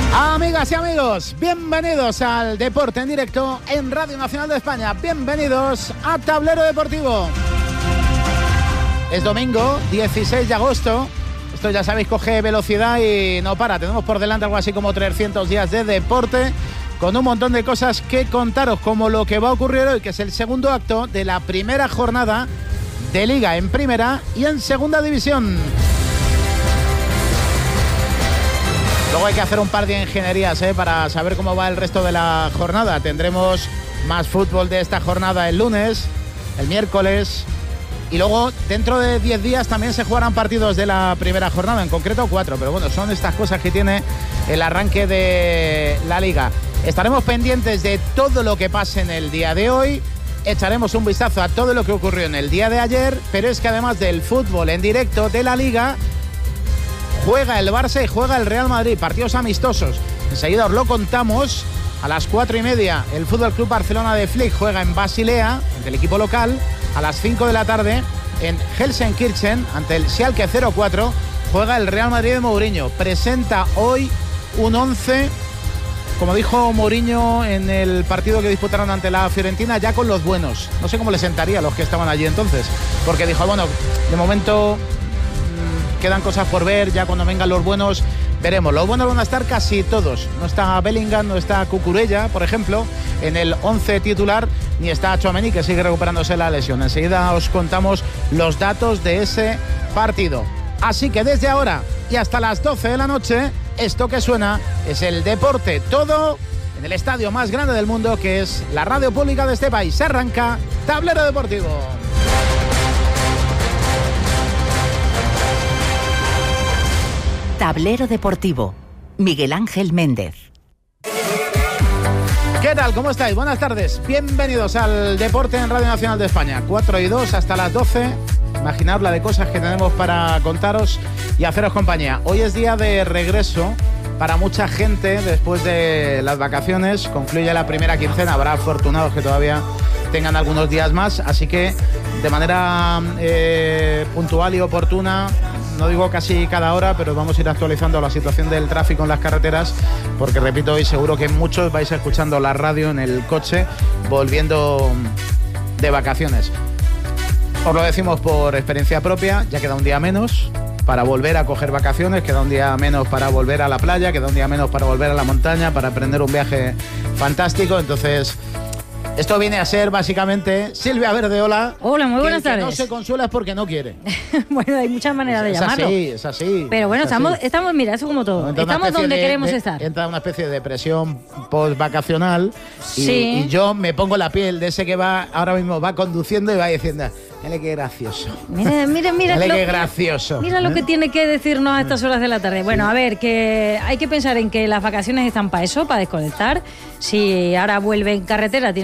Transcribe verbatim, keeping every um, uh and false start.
Amigas y amigos, bienvenidos al Deporte en Directo en Radio Nacional de España. Bienvenidos a Tablero Deportivo. Es domingo, dieciséis de agosto. Esto, ya sabéis, coge velocidad y no para. Tenemos por delante algo así como trescientos días de deporte, con un montón de cosas que contaros, como lo que va a ocurrir hoy, que es el segundo acto de la primera jornada de Liga en Primera y en Segunda División. Luego hay que hacer un par de ingenierías ¿eh? para saber cómo va el resto de la jornada. Tendremos más fútbol de esta jornada el lunes, el miércoles, y luego dentro de diez días también se jugarán partidos de la primera jornada, en concreto cuatro, pero bueno, son estas cosas que tiene el arranque de la Liga. Estaremos pendientes de todo lo que pase en el día de hoy, echaremos un vistazo a todo lo que ocurrió en el día de ayer, pero es que además del fútbol en directo de la Liga, juega el Barça y juega el Real Madrid, partidos amistosos. Enseguida os lo contamos. A las cuatro y media el Fútbol Club Barcelona de Flick juega en Basilea, ante el equipo local. A las cinco de la tarde en Gelsenkirchen, ante el Schalke cero cuatro, juega el Real Madrid de Mourinho. Presenta hoy un once, como dijo Mourinho en el partido que disputaron ante la Fiorentina, ya con los buenos. No sé cómo le sentaría a los que estaban allí entonces, porque dijo, bueno, de momento quedan cosas por ver, ya cuando vengan los buenos veremos. Los buenos van a estar casi todos. No está Bellingham, no está Cucurella, por ejemplo, en el once titular, ni está Tchouaméni, que sigue recuperándose la lesión. Enseguida os contamos los datos de ese partido. Así que desde ahora y hasta las doce de la noche, esto que suena es el deporte todo en el estadio más grande del mundo, que es la radio pública de este país. Se arranca Tablero Deportivo. Tablero Deportivo. Miguel Ángel Méndez. ¿Qué tal? ¿Cómo estáis? Buenas tardes. Bienvenidos al Deporte en Radio Nacional de España. cuatro y dos hasta las doce. Imaginaos la de cosas que tenemos para contaros y haceros compañía. Hoy es día de regreso para mucha gente después de las vacaciones. Concluye la primera quincena. Habrá afortunados que todavía tengan algunos días más. Así que de manera eh, puntual y oportuna, no digo casi cada hora, pero vamos a ir actualizando la situación del tráfico en las carreteras, porque repito, hoy seguro que muchos vais escuchando la radio en el coche volviendo de vacaciones. Os lo decimos por experiencia propia, ya queda un día menos para volver a coger vacaciones, queda un día menos para volver a la playa, queda un día menos para volver a la montaña, para emprender un viaje fantástico. Entonces, esto viene a ser básicamente Silvia Verdeola. Hola, muy buenas que, tardes. Que no se consuela es porque no quiere. Bueno, hay muchas maneras de llamarlo. Es así, es así. Pero bueno, es estamos, así. estamos, mira, eso como todo. Entra estamos donde de, queremos de, estar. Entra una especie de depresión post-vacacional y, sí. y yo me pongo la piel de ese que va ahora mismo va conduciendo y va diciendo, mire qué gracioso. Mira, mira, mira. Mire lo, qué gracioso. Mira lo ¿eh? que tiene que decirnos a estas horas de la tarde. Bueno, a ver, que hay que pensar en que las vacaciones están para eso, para desconectar. Si ahora vuelve en carretera, tiene